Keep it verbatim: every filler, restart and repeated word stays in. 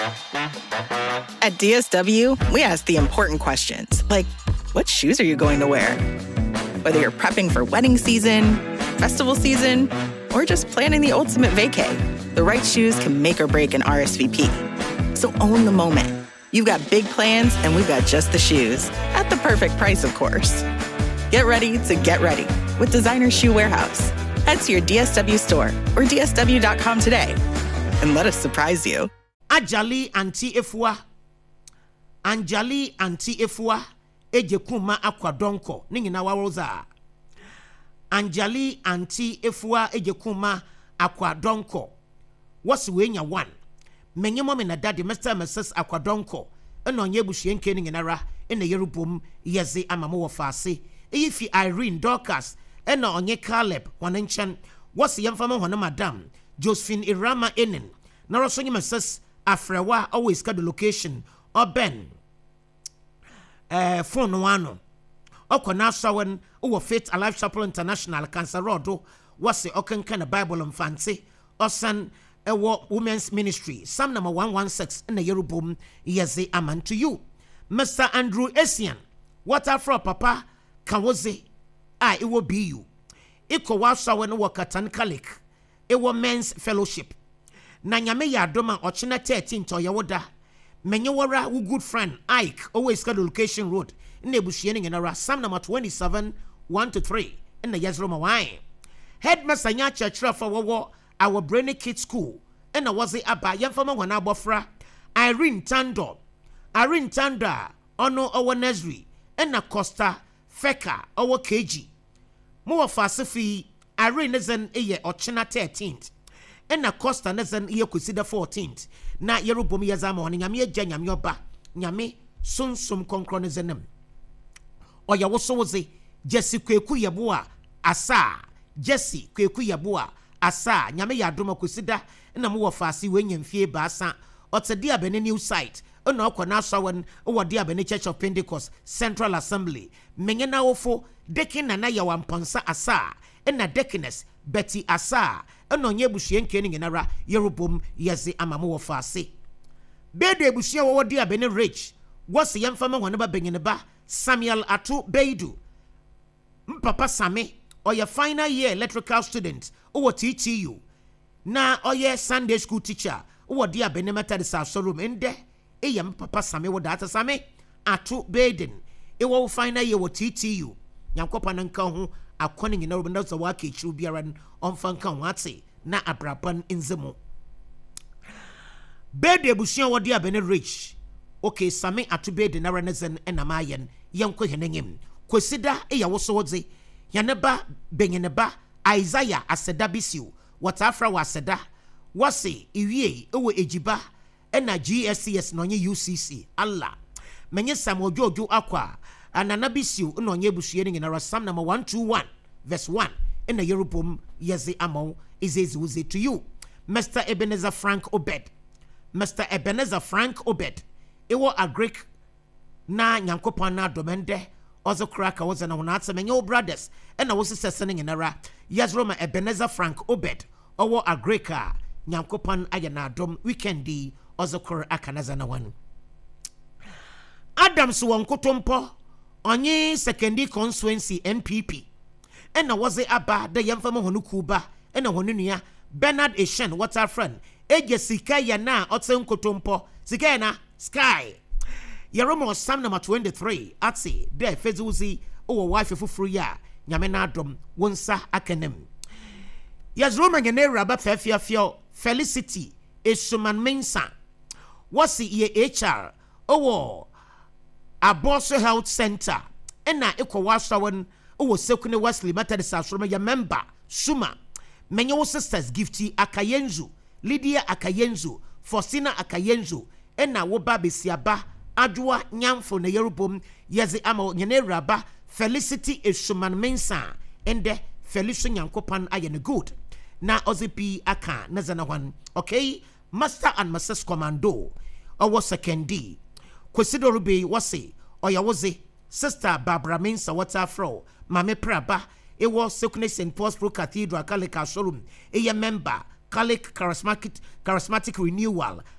At D S W, we ask the important questions, like, what shoes are you going to wear? Whether you're prepping for wedding season, festival season, or just planning the ultimate vacay, the right shoes can make or break an R S V P. So own the moment. You've got big plans, and we've got just the shoes. At the perfect price, of course. Get ready to get ready with Designer Shoe Warehouse. Head to your D S W store or D S W dot com today and let us surprise you. Ajali anti efua. Anjali anti efua. Eje kuma akwadonko. Ningi na wawoza. Anjali anti efua eje kuma akwadonko. Wasi wenya one. Menye mami na daddy Mister and Missus Akwadonko. Eno nye bushienke ningi nara. Ene yerubum yezi amamu wafasi. Ifi Irene Dorcas. Eno onye Caleb wanenchan. Wasi yamfama wana madam. Josephine Irama enen. Narosonye Missus Afrewa always got the location. Or Ben. Uh, phone wano. Oko na sawen uwa Faith Alive Chapel International Cancer Road. Wasi oken kana Bible and fancy. Osan ewo Women's Ministry. Psalm number one one six in the Yerubum yeze aman to you. Mister Andrew Essien. What afro papa kawoze. I it will be you. Iko wasawen uwa Katan Kalik. Ewo Men's Fellowship. Na nyame ya adoma ochina thirteen to yawoda. Menye wara wu good friend Ike always got the location road in the bushieni ngenara Psalm number twenty-seven one to three in the Yezroma wine. Headmaster nya church for wo our Brainy Kids School and was it aba yamfama wana bofra Irene Tando Irene Tanda ono our Nesri and na Costa Feka our K G more fasifi Irene zen eye ochina thirteenth and na Costa nezen ye consider fourteenth na yerubom yazama woni nyame agya nyame oba nyame sonsum konkro zenem oya woso woze Jesse kweku yeboa asa Jesse kweku yeboa asa nyame yadoma kosida na mo wofase wenyamfie baasa otedi abene new site ona okona asawen wodi abene Church of Pentecost Central Assembly menye na wofo dekin na na yawamponsa asa na deaconess Betty asa eno nye bushie nke ni ngenara yerubom yeze amamo wofase bede bushie wo wodi abene rich wose yemfama hone ba benyene ba Samuel Atu Beidu mpapa Same oye final year electrical student owo T T U na oye Sunday school teacher owo di abene Methodist Asylum ende eye mpapa Same wo data Same Atu Beiden ewo final year wo T T U nyankopa nanka ho akɔne nyina rubenda za wake chiru biara onfanka wate na abraban inzemo bede bushia wodi abene rich okay Same Atu Beiden na renezen enamayen yenko henengem kwesida eya woso wodze yaneba benyeneba Isaiah aseda bisiu watafra waseda wase iwie ewo ejiba ena G S C S no nye U C C Allah menye samojojo akwa anana bisiu no nye busuye ni na Psalm number one twenty-one verse one in the Yerubum yeze amo izezi uze to you Mister Ebenezer Frank Obed Mister Ebenezer Frank Obed ewo a Greek na nyankopon na domende ozo kraka woza na wonatse menye brothers ena wo sesene ngenara Yezroma Ebenezer Frank Obed owo a Greeka nyankopon aya na dom weekendi ozo kor akanaza na wan Adams wonkotompo onye secondary constituency N P P ena woze aba de yemfama honu kuba ena honu nua Bernard Eshen water friend eje sika ya na ote nkotompo sika ya na sky Yeromo Psalm number twenty-three ati de fezuzi owo wife fufuru ya nyame na adom wonsa akanem Yezroma ngene raba fefiafio Felicity Esuman Mensa wasi ye H R owo Aboso Health Center ena ekwa wasawen owo Sekune Wesley Methodist Asroma ya member Suma menye wo sisters Gifty Akayenzu Lydia Akayenzu Faustina Akayenzu ena wo ba besiaba adwa nyamfo na yerubom yeze ama nyene raba Felicity Esuman Mensa ende Felicity nyankopan ayene good na ozipi aka nazana wan okay Master and Missus Commando owo sekendi kwesido rubi wase oya woze Sister Barbara Mensa waterfro mame praba ewo Sekune Saint Paul's Pro Cathedral Kalika showroom eye member Kalik charismatic charismatic renewal